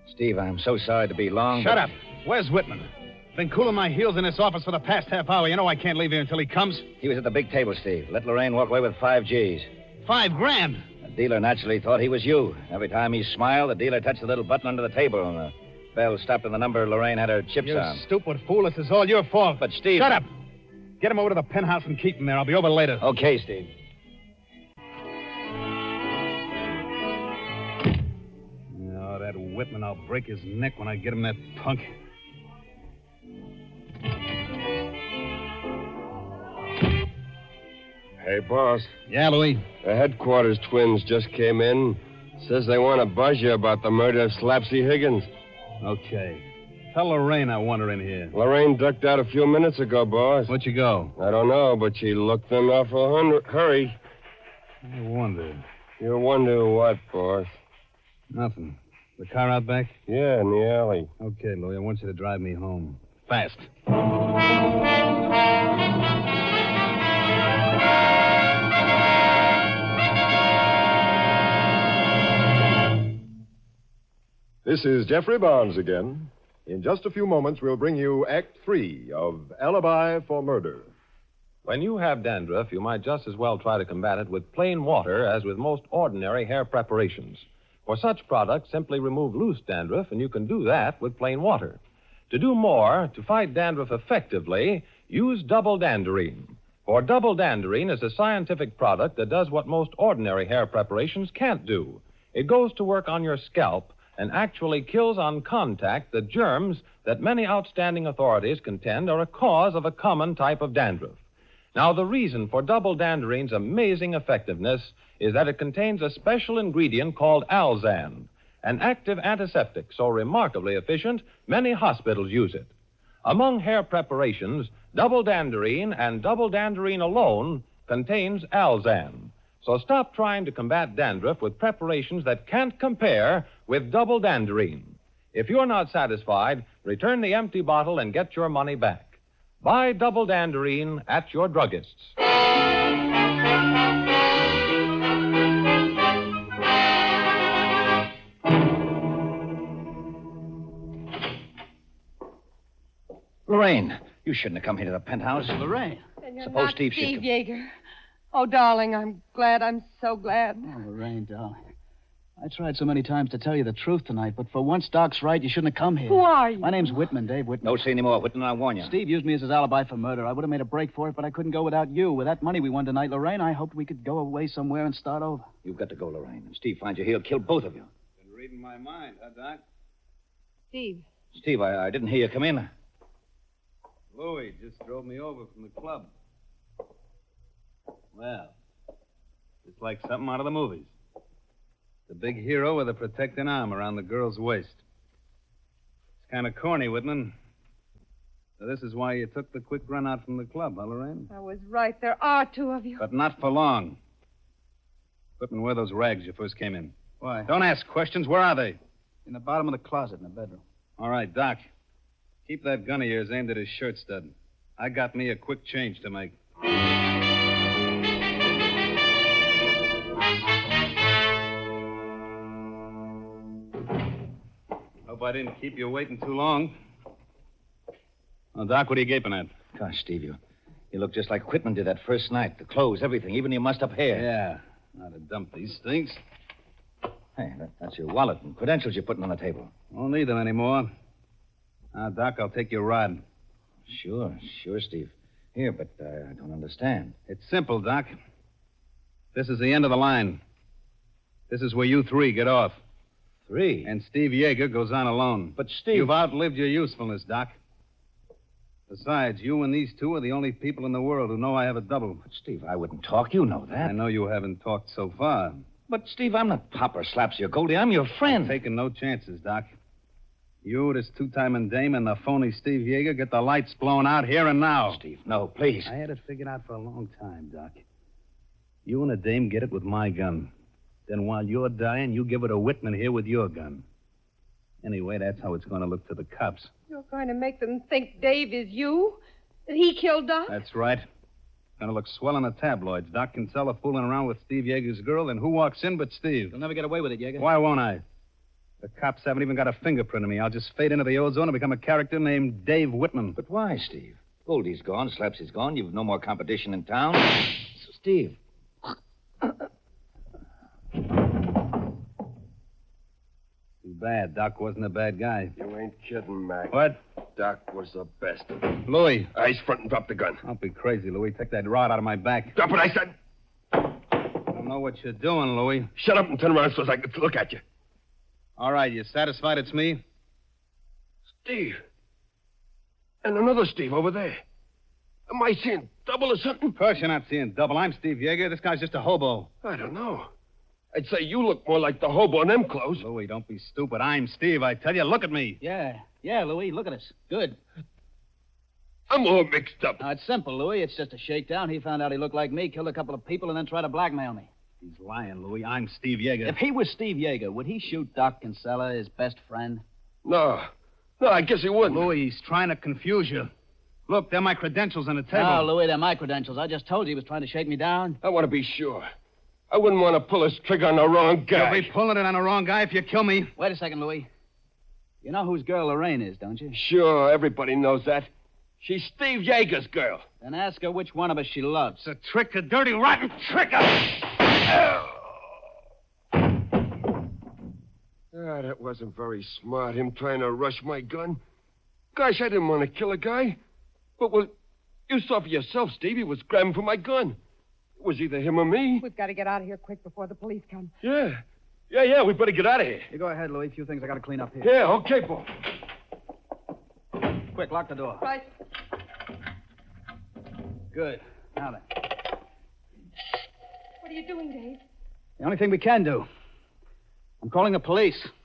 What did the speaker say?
Steve, I'm so sorry to be long. Shut up. Where's Whitman? Been cooling my heels in this office for the past half hour. You know I can't leave here until he comes. He was at the big table, Steve. Let Lorraine walk away with 5 G's. $5,000. The dealer naturally thought he was you. Every time he smiled, the dealer touched the little button under the table, and the bell stopped on the number Lorraine had her chips You on. stupid fool. This is all your fault. But, Steve... Shut up. Get him over to the penthouse and keep him there. I'll be over later. Okay, Steve. Oh, that Whitman, I'll break his neck when I get him that punk. Hey, boss. Yeah, Louis? The headquarters twins just came in. Says they want to buzz you about the murder of Slapsy Higgins. Okay. Tell Lorraine I want her in here. Lorraine ducked out a few minutes ago, boss. Where'd you go? I don't know, but she looked in awful hurry. I wonder. You wonder what, boss? Nothing. The car out back? Yeah, in the alley. Okay, Louis, I want you to drive me home. Fast. This is Jeffrey Barnes again. In just a few moments, we'll bring you Act 3 of Alibi for Murder. When you have dandruff, you might just as well try to combat it with plain water as with most ordinary hair preparations. For such products, simply remove loose dandruff, and you can do that with plain water. To do more, to fight dandruff effectively, use Double Danderine. For Double Danderine is a scientific product that does what most ordinary hair preparations can't do. It goes to work on your scalp and actually kills on contact the germs that many outstanding authorities contend are a cause of a common type of dandruff. Now, the reason for Double Danderine's amazing effectiveness is that it contains a special ingredient called Alzan, an active antiseptic so remarkably efficient, many hospitals use it. Among hair preparations, Double Danderine and Double Danderine alone contains Alzan. So stop trying to combat dandruff with preparations that can't compare with Double Danderine. If you're not satisfied, return the empty bottle and get your money back. Buy Double Danderine at your druggist's. Lorraine, you shouldn't have come here to the penthouse. Lorraine? And you're Suppose not Steve should Steve come. Yeager. Oh, darling, I'm glad. I'm so glad. Oh, Lorraine, darling. I tried so many times to tell you the truth tonight, but for once Doc's right. You shouldn't have come here. Who are you? My name's Whitman, Dave Whitman. Don't say any more, Whitman, I warn you. Steve used me as his alibi for murder. I would have made a break for it, but I couldn't go without you. With that money we won tonight, Lorraine, I hoped we could go away somewhere and start over. You've got to go, Lorraine. If Steve finds you, he'll kill both of you. Been reading my mind, huh, Doc? Steve. Steve, I didn't hear you come in. Louis just drove me over from the club. Well, it's like something out of the movies. The big hero with a protecting arm around the girl's waist. It's kind of corny, Whitman. So this is why you took the quick run out from the club, huh, Lorraine? I was right. There are 2 of you. But not for long. Whitman, where are those rags you first came in? Why? Don't ask questions. Where are they? In the bottom of the closet in the bedroom. All right, Doc. Keep that gun of yours aimed at his shirt stud. I got me a quick change to make. Hope I didn't keep you waiting too long. Well, Doc, what are you gaping at? Gosh, Steve, you look just like Whitman did that first night. The clothes, everything, even your mussed up hair. Yeah. I'd have dumped these things. Hey, that's your wallet and credentials you're putting on the table. Won't need them anymore. Now, Doc, I'll take your rod. Sure, Steve. Here, but I don't understand. It's simple, Doc. This is the end of the line. This is where you 3 get off. 3? And Steve Yeager goes on alone. But, Steve... You've outlived your usefulness, Doc. Besides, you and these 2 are the only people in the world who know I have a double. But, Steve, I wouldn't talk. You know that. I know you haven't talked so far. But, Steve, I'm not Pop or Slapsy or Goldie. I'm your friend. I'm taking no chances, Doc. You, this 2-timing dame, and the phony Steve Yeager get the lights blown out here and now. Steve, no, please. I had it figured out for a long time, Doc. You and the dame get it with my gun. Then while you're dying, you give it to Whitman here with your gun. Anyway, that's how it's going to look to the cops. You're going to make them think Dave is you? That he killed Doc? That's right. Going to look swell in the tabloids. Doc Kinsella fooling around with Steve Yeager's girl, and who walks in but Steve? You'll never get away with it, Yeager. Why won't I? The cops haven't even got a fingerprint of me. I'll just fade into the ozone and become a character named Dave Whitman. But why, Steve? Goldie's gone, Slapsy's gone. You've no more competition in town. So, Steve. Too bad. Doc wasn't a bad guy. You ain't kidding, Mac. What? Doc was the best. Louis. Eyes front and drop the gun. Don't be crazy, Louis. Take that rod out of my back. Drop it, I said. I don't know what you're doing, Louis. Shut up and turn around so I can look at you. All right, you satisfied it's me? Steve. And another Steve over there. Am I seeing double or something? Of course you're not seeing double. I'm Steve Yeager. This guy's just a hobo. I don't know. I'd say you look more like the hobo in them clothes. Louis, don't be stupid. I'm Steve, I tell you. Look at me. Yeah, Louis, look at us. Good. I'm all mixed up. Now, it's simple, Louis. It's just a shakedown. He found out he looked like me, killed a couple of people, and then tried to blackmail me. He's lying, Louis. I'm Steve Yeager. If he was Steve Yeager, would he shoot Doc Kinsella, his best friend? No, I guess he wouldn't. Louis, he's trying to confuse you. Look, they're my credentials on the table. No, Louis, they're my credentials. I just told you he was trying to shake me down. I want to be sure. I wouldn't want to pull this trigger on the wrong guy. You'll be pulling it on the wrong guy if you kill me. Wait a second, Louis. You know whose girl Lorraine is, don't you? Sure, everybody knows that. She's Steve Yeager's girl. Then ask her which one of us she loves. It's a trick, a dirty, rotten trick. That wasn't very smart, him trying to rush my gun. Gosh, I didn't want to kill a guy. But, well, you saw for yourself, Steve. He was grabbing for my gun. It was either him or me. We've got to get out of here quick before the police come. Yeah, we better get out of here. You go ahead, Louis. A few things I got to clean up here. Yeah, okay, boy. Quick, lock the door. Right. Good. Now then. What are you doing, Dave? The only thing we can do. I'm calling the police.